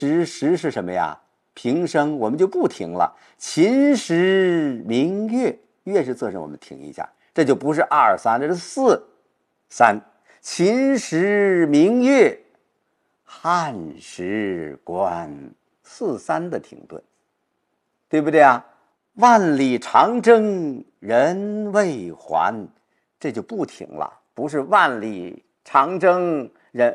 时是什么呀？平声，我们就不停了。秦时明月，月是仄声，我们停一下，这就不是2、3，这是4、3。秦时明月，汉时关，4、3的停顿，对不对啊？万里长征人未还，这就不停了，不是万里长征人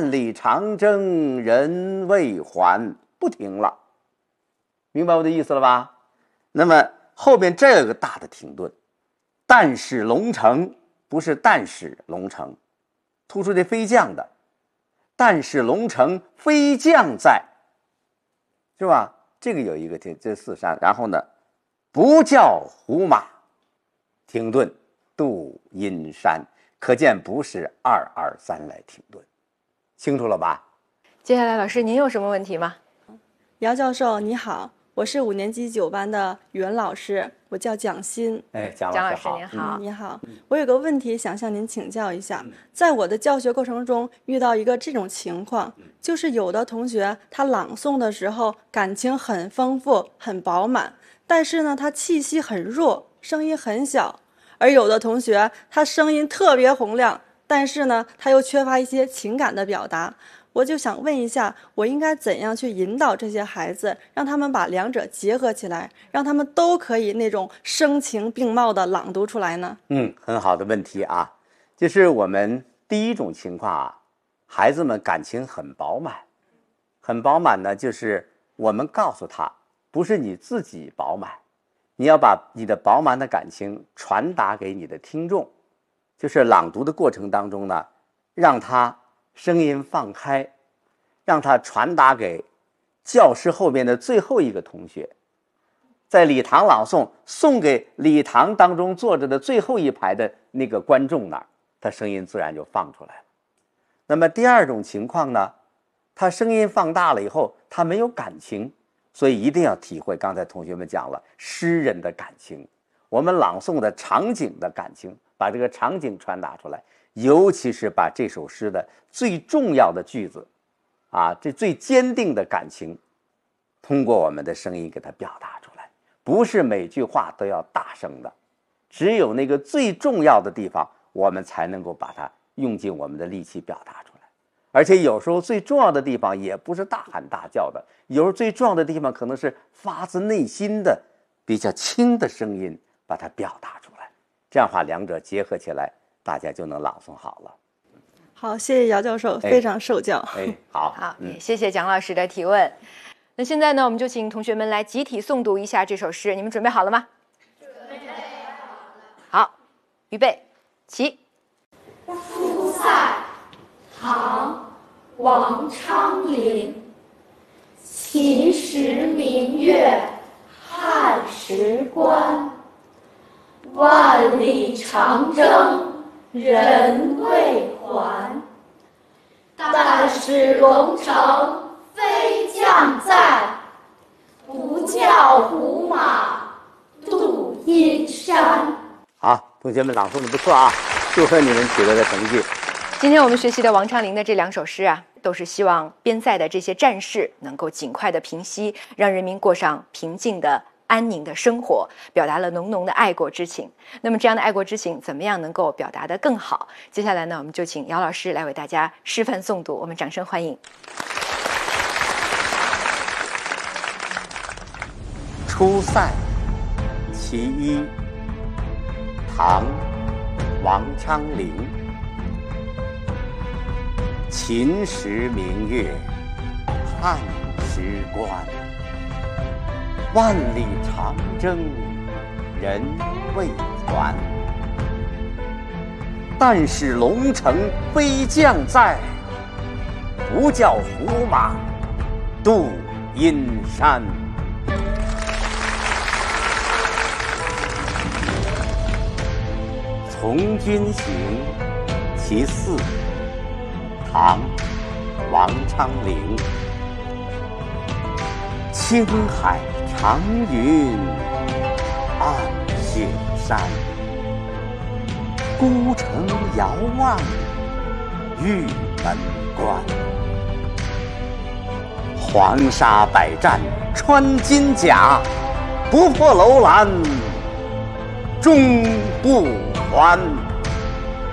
未还，不停了，明白我的意思了吧？那么后边这有个大的停顿，但使龙城，不是但使龙城，突出这飞将的，但使龙城飞将在，是吧？这个有一个停，这4、3，然后呢，不教胡马，停顿，渡阴山，可见不是2、2、3来停顿，清楚了吧？ 接下来老师您有什么问题吗？ 姚教授你好，我是5年级9班的语文老师，我叫蒋欣。 蒋老师好， 您好。 你好，我有个问题想向您请教一下，在我的教学过程中遇到一个这种情况，就是有的同学他朗诵的时候感情很丰富很饱满，但是呢他气息很弱，声音很小，而有的同学他声音特别洪亮，但是呢他又缺乏一些情感的表达。我就想问一下，我应该怎样去引导这些孩子，让他们把两者结合起来，让他们都可以那种声情并茂的朗读出来呢？ 很好的问题啊。就是我们第一种情况啊，孩子们感情很饱满，很饱满呢，就是我们告诉他，不是你自己饱满，你要把你的饱满的感情传达给你的听众，就是朗读的过程当中呢，让他声音放开，让他传达给教室后面的最后一个同学，在礼堂朗诵，送给礼堂当中坐着的最后一排的那个观众那儿，他声音自然就放出来了。那么第二种情况呢，他声音放大了以后，他没有感情，所以一定要体会刚才同学们讲了诗人的感情，我们朗诵的场景的感情，把这个场景传达出来，尤其是把这首诗的最重要的句子啊，这最坚定的感情通过我们的声音给它表达出来，不是每句话都要大声的，只有那个最重要的地方我们才能够把它用尽我们的力气表达出来。而且有时候最重要的地方也不是大喊大叫的，有时候最重要的地方可能是发自内心的比较轻的声音把它表达出来，这样的话两者结合起来，大家就能朗诵好了。 好，谢谢姚教授，非常受教。 好， 也谢谢蒋老师的提问。那现在呢，我们就请同学们来集体诵读一下这首诗，你们准备好了吗？ 准备好了。 好，预备，起。 出塞，唐，王昌龄。秦时明月汉时关，万里长征人未还。但使龙城飞将在，不教胡马度阴山。 好，同学们朗诵的不错啊，祝贺你们取得的成绩。 今天我们学习的王昌龄的这2首诗啊，都是希望边塞的这些战事能够尽快的平息，让人民过上平静的安宁的生活，表达了浓浓的爱国之情。那么这样的爱国之情怎么样能够表达得更好？接下来呢，我们就请姚老师来为大家示范诵读，我们掌声欢迎。 出塞，其一，唐，王昌龄。秦时明月汉时关，万里长征人未还。但使龙城飞将在，不教胡马度阴山。从军行，其四，唐，王昌龄。青海长云暗雪山，孤城遥望玉门关。 黄沙百战穿金甲，不破楼兰终不还。